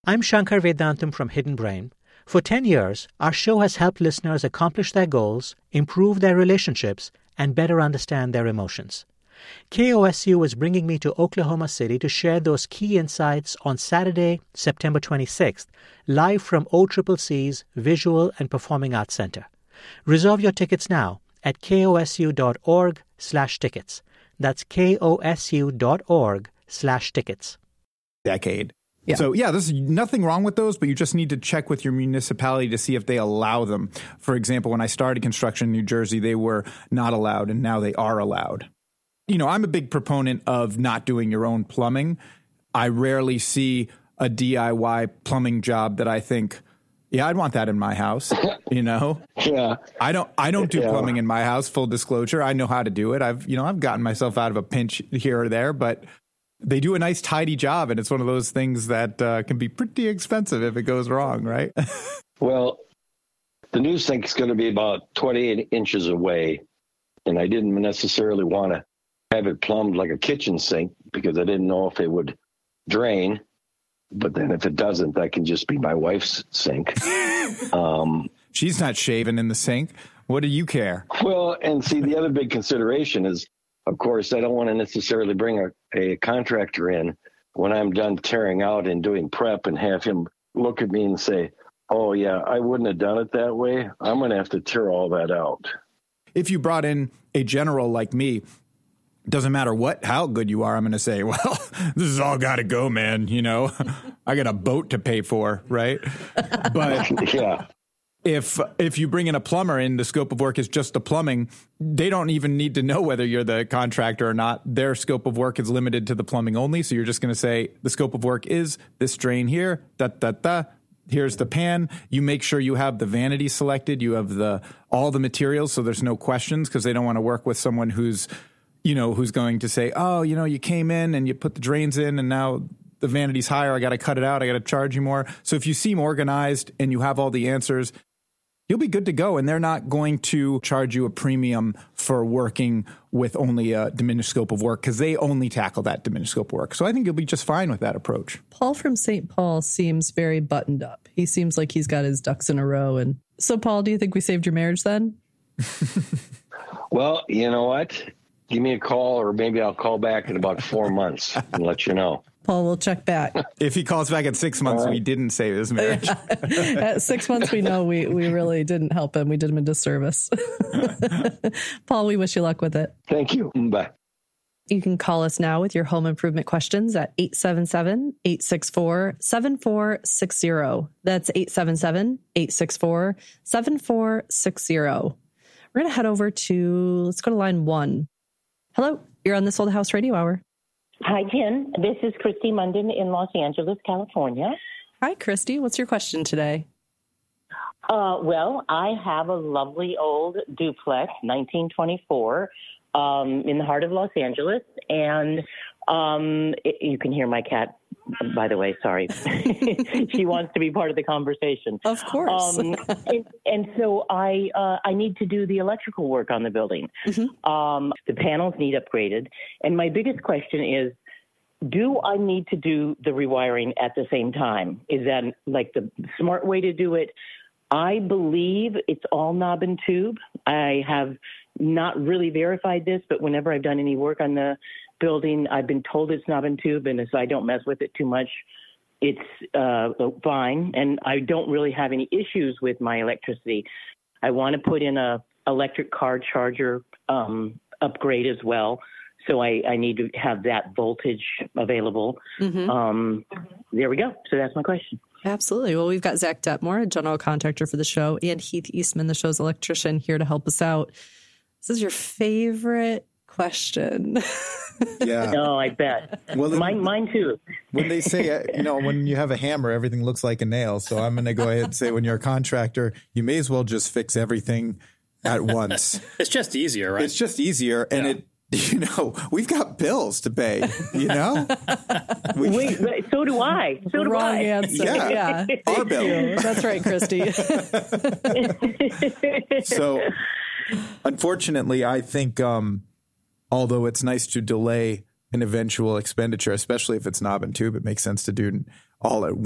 I'm Shankar Vedantam from Hidden Brain. For 10 years, our show has helped listeners accomplish their goals, improve their relationships, and better understand their emotions. KOSU is bringing me to Oklahoma City to share those key insights on Saturday, September 26th, live from OCCC's Visual and Performing Arts Center. Reserve your tickets now at kosu.org/tickets. That's kosu.org/tickets. Decade. Yeah. So, there's nothing wrong with those, but you just need to check with your municipality to see if they allow them. For example, when I started construction in New Jersey, they were not allowed, and now they are allowed. I'm a big proponent of not doing your own plumbing. I rarely see a DIY plumbing job that I think, I'd want that in my house, Yeah. I don't do plumbing in my house, full disclosure. I know how to do it. I've gotten myself out of a pinch here or there, but they do a nice, tidy job, and it's one of those things that can be pretty expensive if it goes wrong, right? Well, the new sink is going to be about 28 inches away, and I didn't necessarily want to have it plumbed like a kitchen sink because I didn't know if it would drain. But then if it doesn't, that can just be my wife's sink. She's not shaving in the sink. What do you care? Well, and see, the other big consideration is, of course, I don't want to necessarily bring a contractor in when I'm done tearing out and doing prep and have him look at me and say, oh, yeah, I wouldn't have done it that way. I'm going to have to tear all that out. If you brought in a general like me, doesn't matter how good you are, I'm going to say, well, this has all got to go, man. I got a boat to pay for, right? But yeah. If you bring in a plumber and the scope of work is just the plumbing, they don't even need to know whether you're the contractor or not. Their scope of work is limited to the plumbing only. So you're just going to say the scope of work is this drain here, here's the pan. You make sure you have the vanity selected. You have all the materials, so there's no questions because they don't want to work with someone who's going to say, oh, you came in and you put the drains in and now the vanity's higher. I got to cut it out. I got to charge you more. So if you seem organized and you have all the answers, you'll be good to go. And they're not going to charge you a premium for working with only a diminished scope of work because they only tackle that diminished scope of work. So I think you'll be just fine with that approach. Paul from St. Paul seems very buttoned up. He seems like he's got his ducks in a row. And so, Paul, do you think we saved your marriage then? Well, you know what? Give me a call, or maybe I'll call back in about 4 months and let you know. Paul will check back. If he calls back at 6 months, we didn't save his marriage. At 6 months, we know we really didn't help him. We did him a disservice. Paul, we wish you luck with it. Thank you. Bye. You can call us now with your home improvement questions at 877-864-7460. That's 877-864-7460. We're going to head over let's go to line 1. Hello, you're on This Old House Radio Hour. Hi, Jen. This is Christy Munden in Los Angeles, California. Hi, Christy. What's your question today? Well, I have a lovely old duplex, 1924, in the heart of Los Angeles. And you can hear my cat, by the way, sorry. She wants to be part of the conversation. Of course. And so I need to do the electrical work on the building. Mm-hmm. The panels need upgraded. And my biggest question is, do I need to do the rewiring at the same time? Is that like the smart way to do it? I believe it's all knob and tube. I have not really verified this, but whenever I've done any work on the building, I've been told it's knob and tube, and so I don't mess with it too much. It's fine, and I don't really have any issues with my electricity. I want to put in a electric car charger upgrade as well, so I need to have that voltage available. Mm-hmm. There we go. So that's my question. Absolutely. Well, we've got Zach Detmore, a general contractor for the show, and Heath Eastman, the show's electrician, here to help us out. This is your favorite question. Yeah. Oh, I bet. Well, mine too. When they say, when you have a hammer, everything looks like a nail. So I'm going to go ahead and say, when you're a contractor, you may as well just fix everything at once. It's just easier, right? It's just easier. And we've got bills to pay, Wait, so do I. Wrong answer. Yeah. Our bill. That's right, Christy. So, unfortunately, I think, although it's nice to delay an eventual expenditure, especially if it's knob and tube, it makes sense to do all at once.